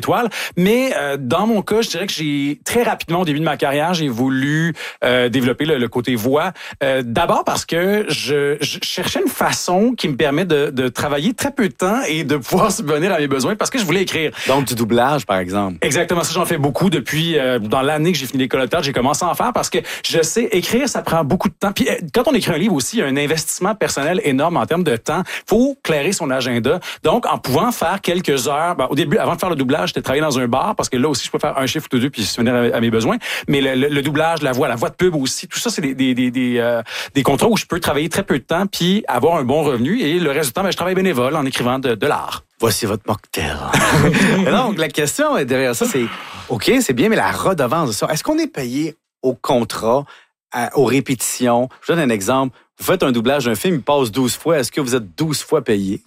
étoiles. Mais dans mon cas, je dirais que j'ai très rapidement, au début de ma carrière, j'ai voulu développer le côté voix. D'abord parce que je cherchais une façon qui me permet de travailler très peu de temps et de pouvoir subvenir à mes besoins parce que je voulais écrire. Donc, du doublage, par exemple. Exactement, ça, j'en fais beaucoup depuis dans l'année que j'ai fini l'école de théâtre, j'ai commencé à en faire parce que je sais, écrire, ça prend beaucoup de temps. Puis quand on écrit un livre aussi, il y a un investissement personnel énorme en termes de temps. Faut clairer son agenda. Donc, en pouvant faire quelques heures, au début, avant de faire le doublage, j'étais travaillé dans un bar parce que là aussi, je peux faire un chiffre ou deux puis subvenir à mes besoins. Mais le doublage, la voix de pub aussi, tout ça, c'est des contrats où je peux travailler très peu de temps puis avoir un bon revenu. Et le reste du temps, je travaille bénévole en écrivant de l'art. Voici votre mocktail. Donc, la question derrière ça, c'est, OK, c'est bien, mais la redevance de ça, est-ce qu'on est payé au contrat, aux répétitions? Je donne un exemple. Vous faites un doublage d'un film, il passe 12 fois. Est-ce que vous êtes 12 fois payé?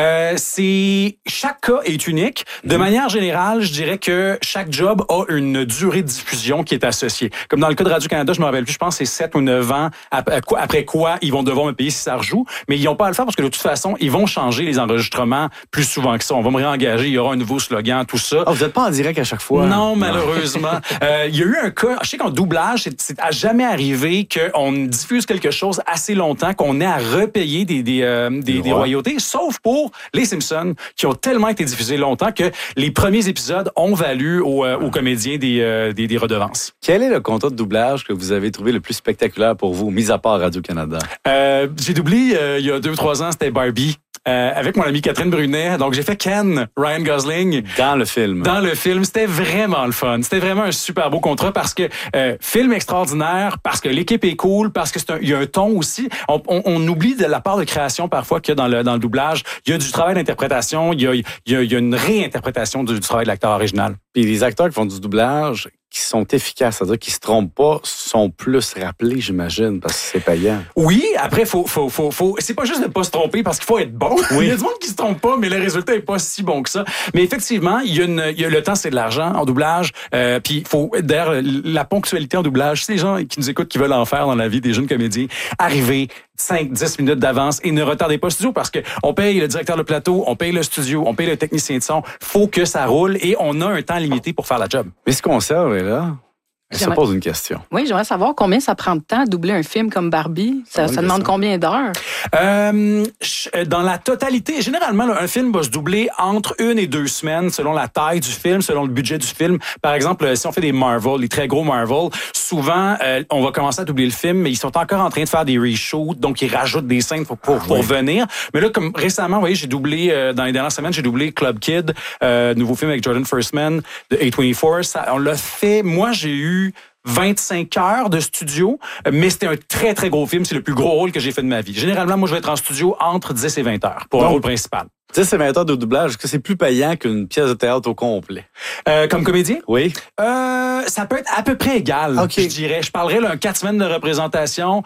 Chaque cas est unique. De manière générale, je dirais que chaque job a une durée de diffusion qui est associée. Comme dans le cas de Radio-Canada, je me rappelle plus, je pense que c'est 7 ou 9 ans après quoi ils vont devoir me payer si ça rejoue. Mais ils n'ont pas à le faire parce que de toute façon, ils vont changer les enregistrements plus souvent que ça. On va me réengager, il y aura un nouveau slogan, tout ça. Vous n'êtes pas en direct à chaque fois? Non, malheureusement. Il y a eu un cas, je sais qu'en doublage, c'est à jamais arrivé qu'on diffuse quelque chose assez longtemps qu'on ait à repayer des royautés, sauf pour les Simpsons, qui ont tellement été diffusés longtemps que les premiers épisodes ont valu aux comédiens des redevances. Quel est le contrat de doublage que vous avez trouvé le plus spectaculaire pour vous, mis à part Radio-Canada? J'ai doublé il y a 2 ou 3 ans, c'était Barbie. Avec mon amie Catherine Brunet. Donc, j'ai fait Ken, Ryan Gosling. Dans le film. Dans le film. C'était vraiment le fun. C'était vraiment un super beau contrat parce que film extraordinaire, parce que l'équipe est cool, parce que il y a un ton aussi. On oublie de la part de création parfois qu'il y a dans le doublage. Il y a du travail d'interprétation. Il y a une réinterprétation du travail de l'acteur original. Puis les acteurs qui font du doublage, qui sont efficaces, c'est-à-dire qui se trompent pas, sont plus rappelés, j'imagine, parce que c'est payant. Oui, après, faut, c'est pas juste de pas se tromper parce qu'il faut être bon. Oui. Il y a du monde qui se trompe pas, mais le résultat est pas si bon que ça. Mais effectivement, il y a le temps, c'est de l'argent en doublage. Puis il faut, d'ailleurs, la ponctualité en doublage, c'est les gens qui nous écoutent qui veulent en faire dans la vie des jeunes comédiens, arriver 5-10 minutes d'avance et ne retardez pas le studio parce que on paye le directeur de plateau, on paye le studio, on paye le technicien de son. Faut que ça roule et on a un temps limité pour faire la job. Mais ce qu'on serve est là. Ça pose une question. Oui, j'aimerais savoir combien ça prend de temps à doubler un film comme Barbie. Ça demande combien d'heures? Dans la totalité, généralement, là, un film va se doubler entre 1 et 2 semaines selon la taille du film, selon le budget du film. Par exemple, si on fait des Marvel, les très gros Marvel, souvent, on va commencer à doubler le film, mais ils sont encore en train de faire des reshoots, donc ils rajoutent des scènes pour venir. Mais là, comme récemment, vous voyez, j'ai doublé, dans les dernières semaines, j'ai doublé Club Kid, nouveau film avec Jordan Firstman de A24. On l'a fait, moi, j'ai eu 25 heures de studio, mais c'était un très, très gros film. C'est le plus gros rôle que j'ai fait de ma vie. Généralement, moi, je vais être en studio entre 10 et 20 heures pour un rôle principal. 10 et 20 heures de doublage, est-ce que c'est plus payant qu'une pièce de théâtre au complet? Comme comédien? Oui. Ça peut être à peu près égal, je dirais. Je parlerais d'un 4 semaines de représentation,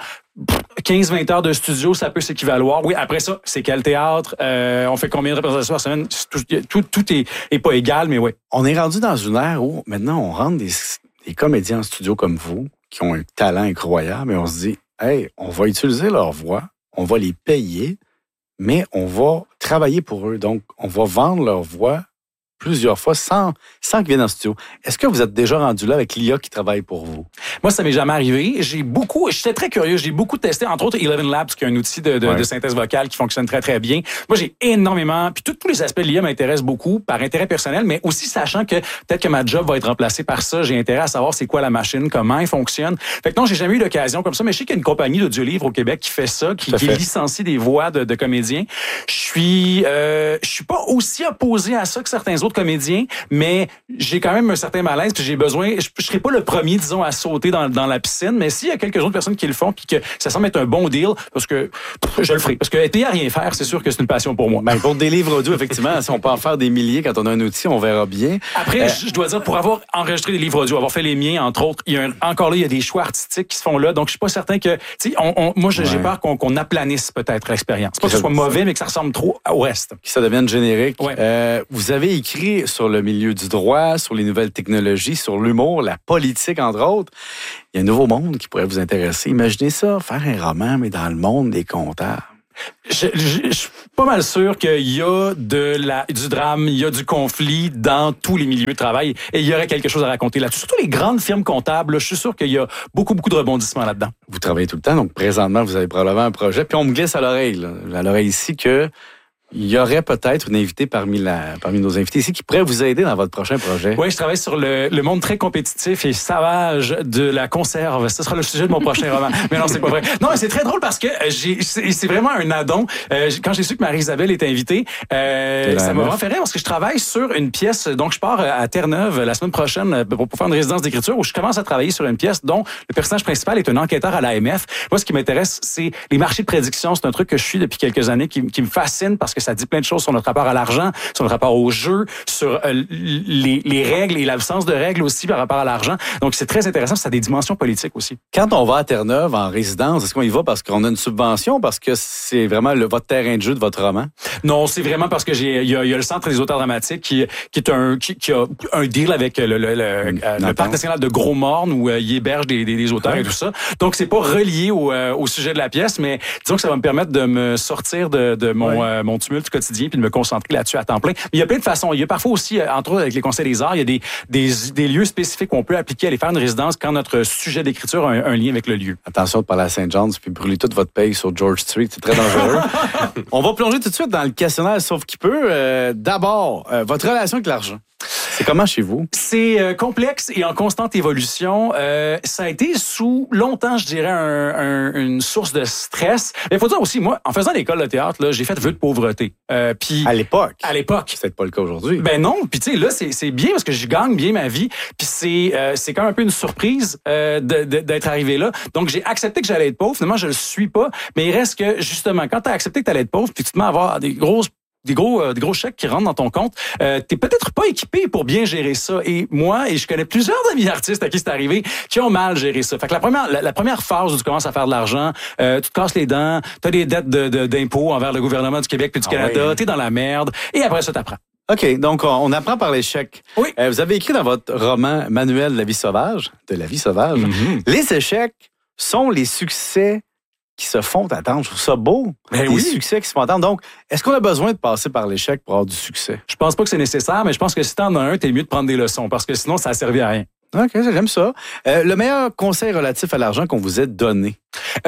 15-20 heures de studio, ça peut s'équivaloir. Oui, après ça, c'est quel théâtre? On fait combien de représentations par semaine? Tout est pas égal, mais oui. On est rendu dans une ère où maintenant on rentre des comédiens en studio comme vous, qui ont un talent incroyable, et on se dit, hey, on va utiliser leur voix, on va les payer, mais on va travailler pour eux. Donc, on va vendre leur voix plusieurs fois sans qu'ils viennent en studio. Est-ce que vous êtes déjà rendu là avec l'IA qui travaille pour vous? Moi, ça m'est jamais arrivé. J'étais très curieux. J'ai beaucoup testé, entre autres, Eleven Labs, qui est un outil de synthèse vocale qui fonctionne très, très bien. Moi, j'ai énormément, puis tous les aspects de l'IA m'intéressent beaucoup par intérêt personnel, mais aussi sachant que peut-être que ma job va être remplacée par ça. J'ai intérêt à savoir c'est quoi la machine, comment elle fonctionne. Fait que non, j'ai jamais eu l'occasion comme ça, mais je sais qu'il y a une compagnie d'audiolivre au Québec qui fait ça, qui licencie des voix de comédiens. Je suis pas aussi opposé à ça que certains autres comédiens, mais j'ai quand même un certain malaise, puis j'ai besoin, je serai pas le premier, disons, à sauter dans la piscine, mais s'il y a quelques autres personnes qui le font, puis que ça semble être un bon deal, parce que je le ferai. Parce que être payé à rien faire, c'est sûr que c'est une passion pour moi. Ben, pour des livres audio, effectivement, si on peut en faire des milliers quand on a un outil, on verra bien. Après, je dois dire, pour avoir enregistré des livres audio, avoir fait les miens, entre autres, encore là, il y a des choix artistiques qui se font là, donc je suis pas certain que, tu sais, moi, j'ai peur qu'on aplanisse peut-être l'expérience. Pas que ce soit mauvais, mais que ça ressemble trop au reste. Que ça devienne générique. Ouais. Vous avez écrit sur le milieu du droit, sur les nouvelles technologies, sur l'humour, la politique, entre autres. Il y a un nouveau monde qui pourrait vous intéresser. Imaginez ça, faire un roman, mais dans le monde des comptables. Je suis pas mal sûr qu'il y a du drame, il y a du conflit dans tous les milieux de travail et il y aurait quelque chose à raconter là-dessus. Surtout les grandes firmes comptables, là, je suis sûr qu'il y a beaucoup de rebondissements là-dedans. Vous travaillez tout le temps, donc présentement, vous avez probablement un projet. Puis on me glisse à l'oreille ici que il y aurait peut-être une invitée parmi nos invités ici qui pourrait vous aider dans votre prochain projet. Oui, je travaille sur le monde très compétitif et savage de la conserve. Ce sera le sujet de mon prochain roman. Mais non, c'est pas vrai. Non, mais c'est très drôle parce que c'est vraiment un addon. Quand j'ai su que Marie-Isabelle était invitée, ça m'a vraiment fait rire parce que je travaille sur une pièce. Donc, je pars à Terre-Neuve la semaine prochaine pour faire une résidence d'écriture où je commence à travailler sur une pièce dont le personnage principal est un enquêteur à l'AMF. Moi, ce qui m'intéresse, c'est les marchés de prédiction. C'est un truc que je suis depuis quelques années qui me fascine parce que ça dit plein de choses sur notre rapport à l'argent, sur notre rapport au jeu, sur les règles et l'absence de règles aussi par rapport à l'argent. Donc, c'est très intéressant. Ça a des dimensions politiques aussi. Quand on va à Terre-Neuve en résidence, est-ce qu'on y va parce qu'on a une subvention, parce que c'est vraiment votre terrain de jeu de votre roman? Non, c'est vraiment parce que il y a le Centre des auteurs dramatiques qui a un deal avec le Parc national de Gros-Morne où il héberge des auteurs et tout ça. Donc, c'est pas relié au sujet de la pièce, mais disons que ça va me permettre de me sortir de mon tumulte quotidien puis de me concentrer là-dessus à temps plein. Mais il y a plein de façons. Il y a parfois aussi, entre autres avec les conseils des arts, il y a des lieux spécifiques où on peut appliquer, aller faire une résidence quand notre sujet d'écriture a un lien avec le lieu. Attention de parler à St. John's puis brûler toute votre paye sur George Street, c'est très dangereux. On va plonger tout de suite dans le questionnaire sauf qui peut. D'abord, votre relation avec l'argent. C'est comment chez vous? C'est complexe et en constante évolution. Ça a été longtemps, je dirais, une source de stress. Mais il faut dire aussi, moi, en faisant l'école de théâtre, là, j'ai fait vœu de pauvreté. Puis à l'époque? À l'époque. C'est peut-être pas le cas aujourd'hui. Ben non. Puis tu sais, là, c'est bien parce que je gagne bien ma vie. Puis c'est quand même un peu une surprise d'être arrivé là. Donc, j'ai accepté que j'allais être pauvre. Finalement, je le suis pas. Mais il reste que, justement, quand tu as accepté que tu allais être pauvre, puis tu te mets à avoir des gros chèques qui rentrent dans ton compte, t'es peut-être pas équipé pour bien gérer ça. Et moi, et je connais plusieurs amis artistes à qui c'est arrivé, qui ont mal géré ça. Fait que la première phase où tu commences à faire de l'argent, tu te casses les dents, t'as des dettes d'impôts envers le gouvernement du Québec puis du Canada, t'es dans la merde, et après ça, t'apprends. OK, donc on apprend par l'échec. Oui. Vous avez écrit dans votre roman Manuel de la vie sauvage, les échecs sont les succès qui se font attendre. Je trouve ça beau. Des succès qui se font attendre. Donc, est-ce qu'on a besoin de passer par l'échec pour avoir du succès? Je pense pas que c'est nécessaire, mais je pense que si t'en as un, t'es mieux de prendre des leçons parce que sinon, ça a servi à rien. OK, j'aime ça. Le meilleur conseil relatif à l'argent qu'on vous ait donné?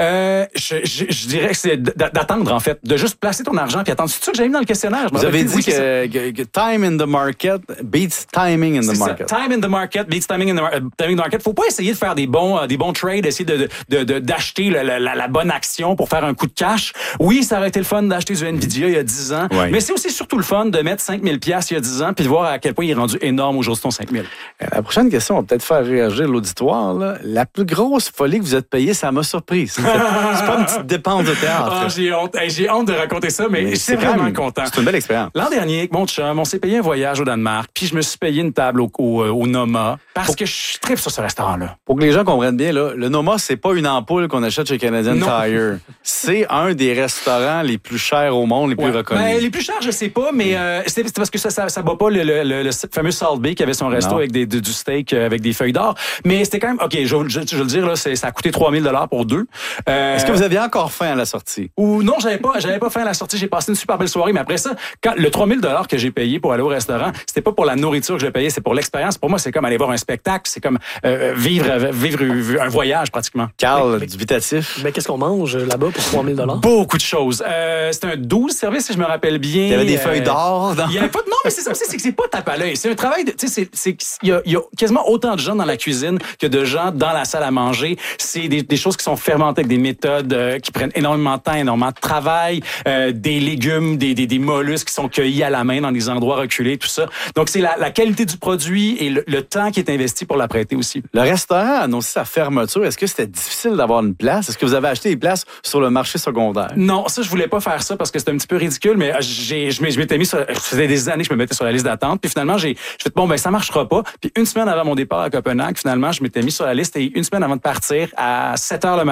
Je dirais que c'est d'attendre, en fait. De juste placer ton argent puis attendre. C'est ça que j'ai mis dans le questionnaire. Vous avez dit que time in the market beats timing in the market. Time in the market beats timing in the market. Faut pas essayer de faire des bons trades, essayer d'acheter la bonne action pour faire un coup de cash. Oui, ça aurait été le fun d'acheter du Nvidia il y a 10 ans. Oui. Mais c'est aussi surtout le fun de mettre 5 000 $ il y a 10 ans puis de voir à quel point il est rendu énorme aujourd'hui ton 5 000. La prochaine question va peut-être faire réagir l'auditoire. Là. La plus grosse folie que vous êtes payée, ça m'a surpris. C'est pas une petite dépense de théâtre. J'ai honte. J'ai honte de raconter ça, mais c'est vraiment content. C'est une belle expérience. L'an dernier, avec mon chum, on s'est payé un voyage au Danemark, puis je me suis payé une table au Noma, parce que je tripe sur ce restaurant-là. Pour que les gens comprennent bien, là, le Noma, c'est pas une ampoule qu'on achète chez Canadian Tire. C'est un des restaurants les plus chers au monde, les plus reconnus. Ben, les plus chers, je sais pas, mais c'est parce que ça bat pas le fameux Salt Bay qui avait son resto avec du steak avec des feuilles d'or. Mais c'était quand même, OK, je veux le dire, là, ça a coûté 3 000 $ pour deux. Est-ce que vous aviez encore faim à la sortie? Ou non, j'avais pas faim à la sortie. J'ai passé une super belle soirée, mais après ça, le 3 000 $ que j'ai payé pour aller au restaurant, c'était pas pour la nourriture que j'ai payé, c'est pour l'expérience. Pour moi, c'est comme aller voir un spectacle, c'est comme vivre un voyage pratiquement. Carl, dubitatif. Mais qu'est-ce qu'on mange là-bas pour 3 000 $? Beaucoup de choses. C'était un 12 services, si je me rappelle bien. Il y avait des feuilles d'or. Il y avait pas de... Non, mais c'est ça aussi, c'est que c'est pas tape à l'œil. C'est un travail de... Tu sais, il y a quasiment autant de gens dans la cuisine que de gens dans la salle à manger. C'est des choses qui sont fermentées avec des méthodes qui prennent énormément de temps, énormément de travail, des légumes, des mollusques qui sont cueillis à la main dans des endroits reculés, tout ça. Donc, c'est la qualité du produit et le temps qui est investi pour l'apprêter aussi. Le restaurant a annoncé sa fermeture. Est-ce que c'était difficile d'avoir une place? Est-ce que vous avez acheté des places sur le marché secondaire? Non, ça, je voulais pas faire ça parce que c'était un petit peu ridicule, mais je m'étais mis sur... Ça faisait des années que je me mettais sur la liste d'attente, puis finalement, j'ai fait, bon, ben ça marchera pas. Puis une semaine avant mon départ à Copenhague, finalement, je m'étais mis sur la liste et une semaine avant de partir, à 7 h le matin,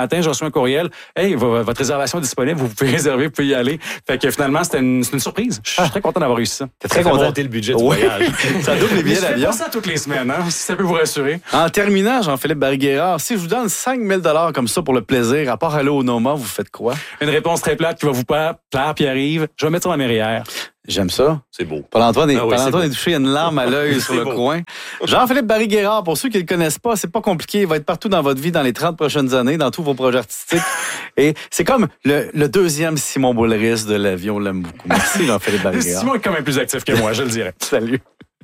matin, je reçois un courriel. Hey, votre réservation est disponible, vous pouvez réserver, vous pouvez y aller. Fait que finalement, c'est une surprise. Je suis très content d'avoir réussi ça. T'es très content de monter le budget du voyage. Ça double les billets d'avion. Je fais pas ça toutes les semaines, hein, si ça peut vous rassurer. En terminant, Jean-Philippe Barry-Guerrard, si je vous donne 5 000 $ comme ça pour le plaisir, à part aller au Noma, vous faites quoi? Une réponse très plate qui va vous plaire, Pierre-Yves. Je vais mettre ça dans mes REER. J'aime ça. C'est beau. Paul-Antoine est touché, il y a une larme à l'œil sur le beau. coin. Jean-Philippe Barry-Guerrard, pour ceux qui ne le connaissent pas, c'est pas compliqué. Il va être partout dans votre vie dans les 30 prochaines années, dans tous vos projets artistiques. Et c'est comme le deuxième Simon Boulris de l'avion. On l'aime beaucoup. Merci, Jean-Philippe Barry-Guerrard. Simon est quand même plus actif que moi, je le dirais. Salut.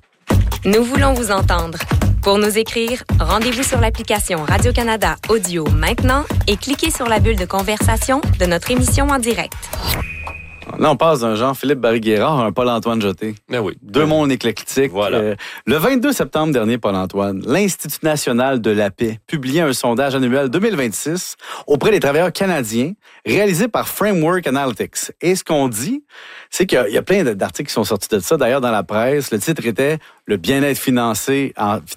Nous voulons vous entendre. Pour nous écrire, rendez-vous sur l'application Radio-Canada Audio maintenant et cliquez sur la bulle de conversation de notre émission en direct. Là, on passe d'un Jean-Philippe Barry-Guerrard à un Paul-Antoine Jeté. Ben oui. Deux mondes éclectiques. Voilà. Le 22 septembre dernier, Paul-Antoine, l'Institut national de la paix publiait un sondage annuel 2026 auprès des travailleurs canadiens réalisé par Framework Analytics. Et ce qu'on dit, c'est qu'il y a plein d'articles qui sont sortis de ça. D'ailleurs, dans la presse, le titre était « Le bien-être financier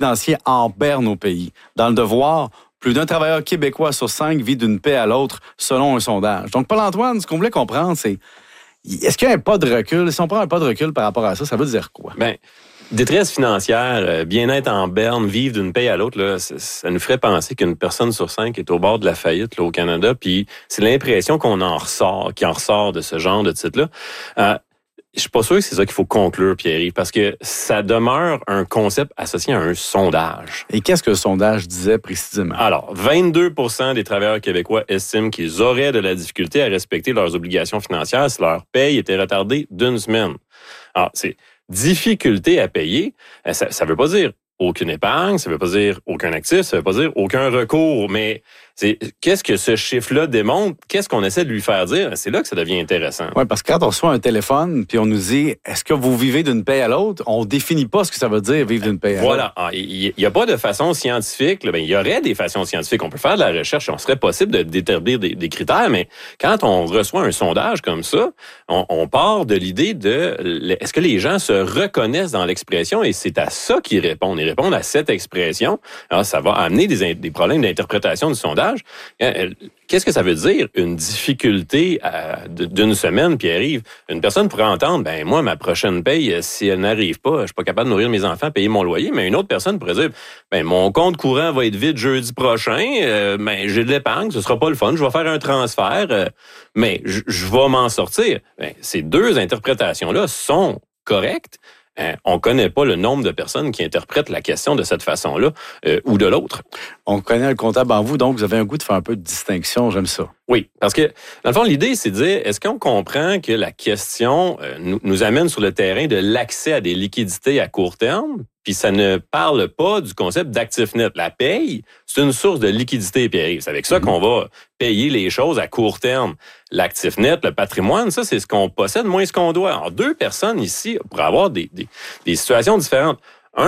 en berne au pays ». Dans Le Devoir, plus d'un travailleur québécois sur 5 vit d'une paix à l'autre selon un sondage. Donc, Paul-Antoine, ce qu'on voulait comprendre, c'est est-ce qu'il y a un pas de recul? Si on prend un pas de recul par rapport à ça, ça veut dire quoi? Ben, détresse financière, bien-être en berne, vivre d'une paye à l'autre, là, ça nous ferait penser qu'une personne sur 5 est au bord de la faillite là, au Canada. Puis c'est l'impression qu'il en ressort de ce genre de titre-là. Je suis pas sûr que c'est ça qu'il faut conclure, Pierre-Yves, parce que ça demeure un concept associé à un sondage. Et qu'est-ce que le sondage disait précisément? Alors, 22% des travailleurs québécois estiment qu'ils auraient de la difficulté à respecter leurs obligations financières si leur paye était retardée d'une semaine. Alors, c'est difficulté à payer. Ça veut pas dire aucune épargne, ça veut pas dire aucun actif, ça veut pas dire aucun recours, mais qu'est-ce que ce chiffre-là démontre? Qu'est-ce qu'on essaie de lui faire dire? C'est là que ça devient intéressant. Oui, parce que quand on reçoit un téléphone puis on nous dit « Est-ce que vous vivez d'une paye à l'autre? » On définit pas ce que ça veut dire vivre d'une paye à l'autre. Voilà. Il n'y a pas de façon scientifique. Là, il y aurait des façons scientifiques. On peut faire de la recherche. On serait possible de déterminer des critères, mais quand on reçoit un sondage comme ça, on part de l'idée de est-ce que les gens se reconnaissent dans l'expression? Et c'est à ça qu'ils répondent. Ils répondent à cette expression. Alors, ça va amener des problèmes d'interprétation du sondage. Qu'est-ce que ça veut dire, une difficulté d'une semaine, Pierre-Yves? Une personne pourrait entendre, ben moi, ma prochaine paye, si elle n'arrive pas, je suis pas capable de nourrir mes enfants, payer mon loyer. Mais une autre personne pourrait dire, ben mon compte courant va être vide jeudi prochain, ben j'ai de l'épargne, ce sera pas le fun, je vais faire un transfert, mais je vais m'en sortir. Ben, ces deux interprétations-là sont correctes. On connaît pas le nombre de personnes qui interprètent la question de cette façon-là ou de l'autre. On connaît le comptable en vous, donc vous avez un goût de faire un peu de distinction. J'aime ça. Oui, parce que, dans le fond, l'idée, c'est de dire, est-ce qu'on comprend que la question nous amène sur le terrain de l'accès à des liquidités à court terme, puis ça ne parle pas du concept d'actif net. La paye, c'est une source de liquidité, Pierre-Yves. C'est avec ça qu'on va payer les choses à court terme. L'actif net, le patrimoine, ça, c'est ce qu'on possède moins ce qu'on doit. Alors, deux personnes ici pourraient avoir des situations différentes.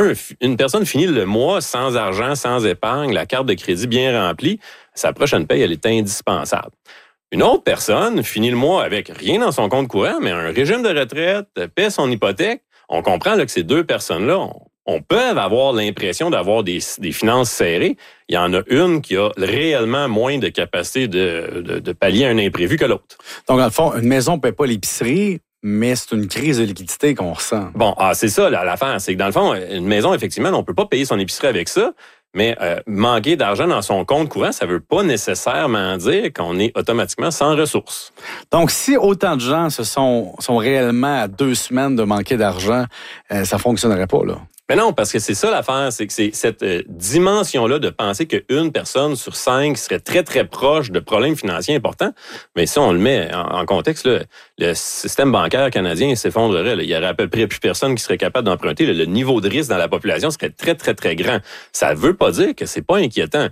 Une personne finit le mois sans argent, sans épargne, la carte de crédit bien remplie, sa prochaine paye, elle est indispensable. Une autre personne finit le mois avec rien dans son compte courant, mais un régime de retraite, paie son hypothèque. On comprend là, que ces deux personnes-là, on peut avoir l'impression d'avoir des finances serrées. Il y en a une qui a réellement moins de capacité de pallier un imprévu que l'autre. Donc, dans le fond, une maison ne paie pas l'épicerie, mais c'est une crise de liquidité qu'on ressent. Bon, c'est ça l'affaire. C'est que dans le fond, une maison, effectivement, on peut pas payer son épicerie avec ça, mais manquer d'argent dans son compte courant, ça veut pas nécessairement dire qu'on est automatiquement sans ressources. Donc, si autant de gens sont réellement à 2 semaines de manquer d'argent, ça fonctionnerait pas, là. Mais non, parce que c'est ça l'affaire, c'est que c'est cette dimension-là de penser qu'une personne sur 5 serait très, très proche de problèmes financiers importants. Mais si on le met en contexte, là, le système bancaire canadien s'effondrerait. Là. Il y aurait à peu près plus personne qui serait capable d'emprunter. Le niveau de risque dans la population serait très, très, très grand. Ça veut pas dire que c'est pas inquiétant.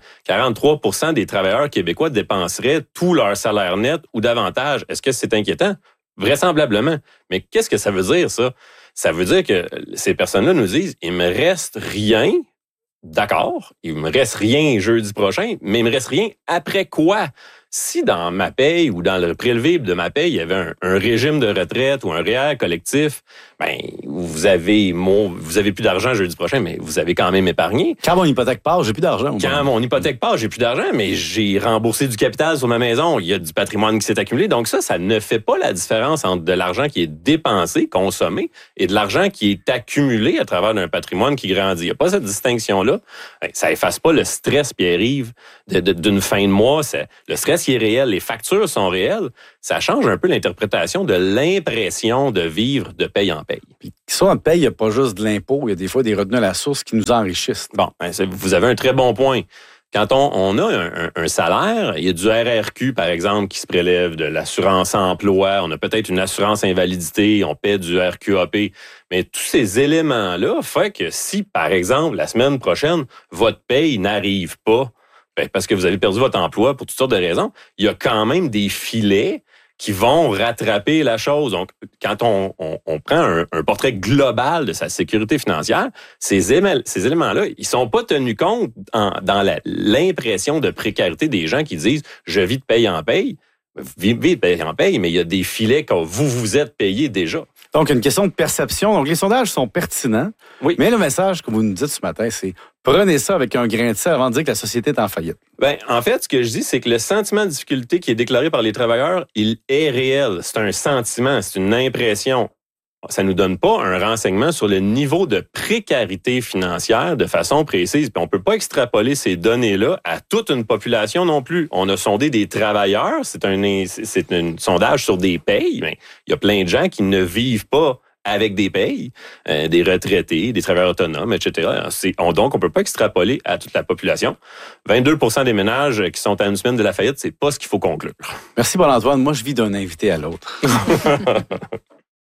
43% des travailleurs québécois dépenseraient tout leur salaire net ou davantage. Est-ce que c'est inquiétant? Vraisemblablement. Mais qu'est-ce que ça veut dire, ça? Ça veut dire que ces personnes-là nous disent, il me reste rien, d'accord, il me reste rien jeudi prochain, mais il me reste rien après quoi? si dans ma paye ou dans le prélevé de ma paye, il y avait un régime de retraite ou un REER collectif, ben vous avez plus d'argent jeudi prochain, mais vous avez quand même épargné. Quand mon hypothèque part, j'ai plus d'argent. Quand mon hypothèque part, j'ai plus d'argent, mais j'ai remboursé du capital sur ma maison. Il y a du patrimoine qui s'est accumulé. Donc ça ne fait pas la différence entre de l'argent qui est dépensé, consommé, et de l'argent qui est accumulé à travers un patrimoine qui grandit. Il n'y a pas cette distinction-là. Ça efface pas le stress, Pierre-Yves, d'une fin de mois. Le stress qui est réel, les factures sont réelles. Ça change un peu l'interprétation de l'impression de vivre de paye en paye. Puis, ça, en paye, il n'y a pas juste de l'impôt. Il y a des fois des retenues à la source qui nous enrichissent. Bon, vous avez un très bon point. Quand on a un salaire, il y a du RRQ, par exemple, qui se prélève, de l'assurance emploi, on a peut-être une assurance invalidité, on paie du RQAP, mais tous ces éléments-là font que si, par exemple, la semaine prochaine, votre paye n'arrive pas, parce que vous avez perdu votre emploi pour toutes sortes de raisons, il y a quand même des filets qui vont rattraper la chose. Donc, quand on prend un portrait global de sa sécurité financière, ces éléments-là, ils sont pas tenus compte dans l'impression de précarité des gens qui disent « je vis de paye en paye ». Vous vivez de paye en paye, mais il y a des filets que vous êtes payé déjà. Donc, une question de perception. Donc, les sondages sont pertinents. Oui. Mais le message que vous nous dites ce matin, c'est prenez ça avec un grain de sel avant de dire que la société est en faillite. Ben, en fait, ce que je dis, c'est que le sentiment de difficulté qui est déclaré par les travailleurs, il est réel. C'est un sentiment, c'est une impression. Ça nous donne pas un renseignement sur le niveau de précarité financière de façon précise. Puis on peut pas extrapoler ces données-là à toute une population non plus. On a sondé des travailleurs, c'est un sondage sur des payes. Mais il y a plein de gens qui ne vivent pas avec des payes, des retraités, des travailleurs autonomes, etc. Donc, on peut pas extrapoler à toute la population. 22% des ménages qui sont à une semaine de la faillite, c'est pas ce qu'il faut conclure. Merci Paul-Antoine. Moi, je vis d'un invité à l'autre.